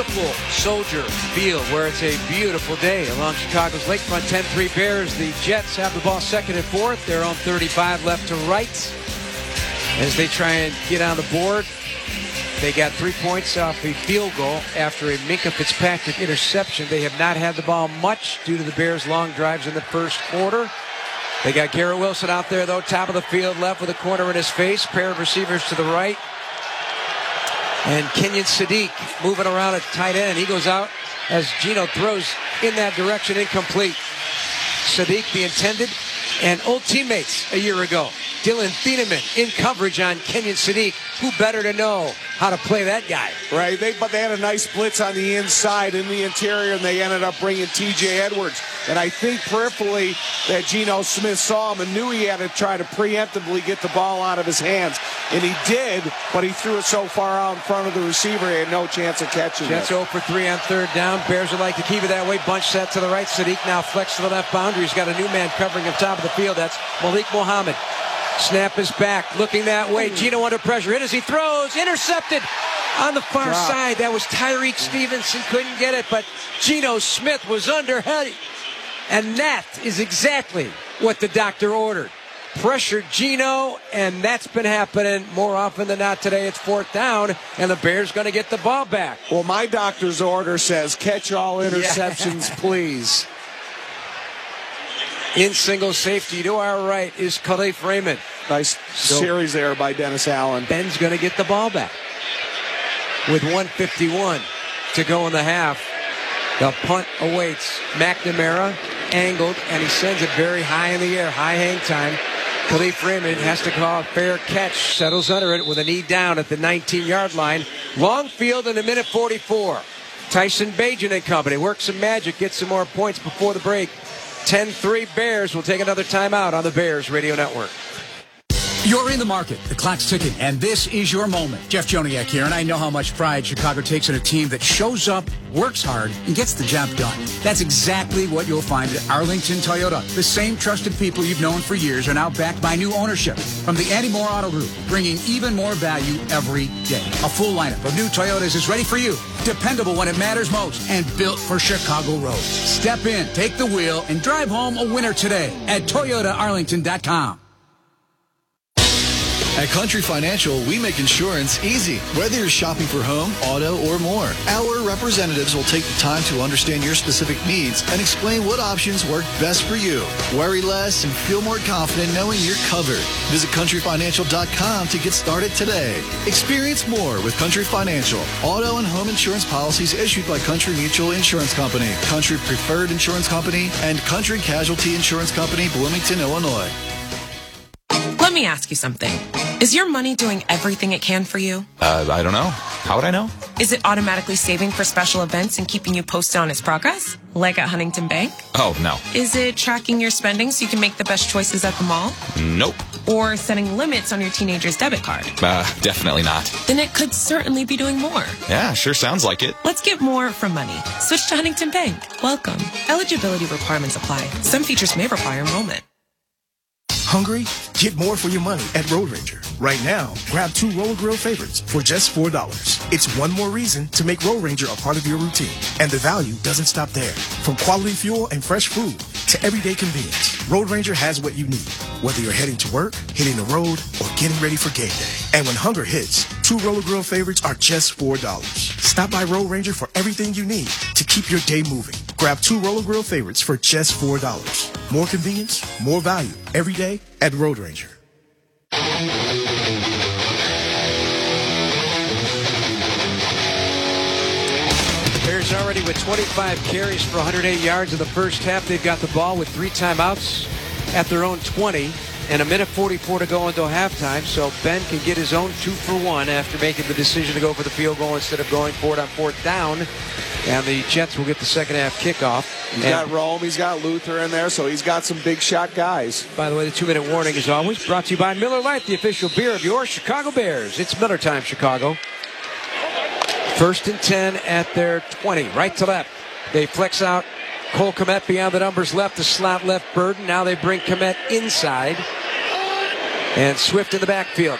beautiful Soldier Field, where it's a beautiful day along Chicago's lakefront. 10-3 Bears. The Jets have the ball second and fourth. Their own 35 left to right as they try and get on the board. They got 3 points off a field goal after a Minkah Fitzpatrick interception. They have not had the ball much due to the Bears' long drives in the first quarter. They got Garrett Wilson out there, though, top of the field, left with a corner in his face. Pair of receivers to the right. And Kenyon Sadiq moving around at tight end. He goes out as Geno throws in that direction, incomplete. Sadiq, the intended, and old teammates a year ago. Dylan Thieneman in coverage on Kenyon Sadiq. Who better to know how to play that guy? Right, but they had a nice blitz on the inside in the interior, and they ended up bringing T.J. Edwards. And I think peripherally that Geno Smith saw him and knew he had to try to preemptively get the ball out of his hands. And he did, but he threw it so far out in front of the receiver, he had no chance of catching it. Jets 0 for 3 on third down. Bears would like to keep it that way. Bunch set to the right. Sadiq now flex to the left boundary. He's got a new man covering him top of the field. That's Malik Muhammad. Snap is back, looking that way. Geno under pressure. Hit as he throws. Intercepted on the far side. That was Tyreek Stevenson. Couldn't get it, but Geno Smith was underhead. And that is exactly what the doctor ordered. Pressured Geno, and that's been happening more often than not today. It's fourth down, and the Bears going to get the ball back. Well, my doctor's order says catch all interceptions, please. In single safety to our right is Khalif Raymond. Nice series there by Dennis Allen. Ben's going to get the ball back with 1:51 to go in the half. The punt awaits. McNamara angled, and he sends it very high in the air. High hang time. Khalif Raymond has to call a fair catch. Settles under it with a knee down at the 19-yard line. Long field in a minute 44. Tyson Bagent and company work some magic, get some more points before the break. 10-3 Bears. Will take another timeout on the Bears Radio Network. You're in the market. The clock's ticking, and this is your moment. Jeff Joniak here, and I know how much pride Chicago takes in a team that shows up, works hard, and gets the job done. That's exactly what you'll find at Arlington Toyota. The same trusted people you've known for years are now backed by new ownership. From the Andy Moore Auto Group, bringing even more value every day. A full lineup of new Toyotas is ready for you. Dependable when it matters most, and built for Chicago roads. Step in, take the wheel, and drive home a winner today at ToyotaArlington.com. At Country Financial, we make insurance easy. Whether you're shopping for home, auto, or more, our representatives will take the time to understand your specific needs and explain what options work best for you. Worry less and feel more confident knowing you're covered. Visit countryfinancial.com to get started today. Experience more with Country Financial. Auto and home insurance policies issued by Country Mutual Insurance Company, Country Preferred Insurance Company, and Country Casualty Insurance Company, Bloomington, Illinois. Let me ask you something. Is your money doing everything it can for you? I don't know. How would I know? Is it automatically saving for special events and keeping you posted on its progress? Like at Huntington Bank? Oh, no. Is it tracking your spending so you can make the best choices at the mall? Nope. Or setting limits on your teenager's debit card? Definitely not. Then it could certainly be doing more. Yeah, sure sounds like it. Let's get more from money. Switch to Huntington Bank. Welcome. Eligibility requirements apply. Some features may require enrollment. Hungry? Get more for your money at Road Ranger. Right now, grab 2 Roller Grill favorites for just $4. It's one more reason to make Road Ranger a part of your routine. And the value doesn't stop there. From quality fuel and fresh food to everyday convenience, Road Ranger has what you need. Whether you're heading to work, hitting the road, or getting ready for game day. And when hunger hits, 2 Roller Grill favorites are just $4. Stop by Road Ranger for everything you need to keep your day moving. Grab 2 Roller Grill favorites for just $4. More convenience, more value, every day at Road Ranger. Bears already with 25 carries for 108 yards in the first half. They've got the ball with 3 timeouts at their own 20 and a minute 44 to go until halftime. So Ben can get his own 2 for 1 after making the decision to go for the field goal instead of going for it on fourth down. And the Jets will get the second half kickoff. He's got Rome, he's got Luther in there, so he's got some big shot guys. By the way, the 2-minute warning is always brought to you by Miller Lite, the official beer of your Chicago Bears. It's Miller time, Chicago. 1st and 10 at their 20, right to left. They flex out Cole Kmet beyond the numbers left, the slot left Burden. Now they bring Kmet inside. And Swift in the backfield.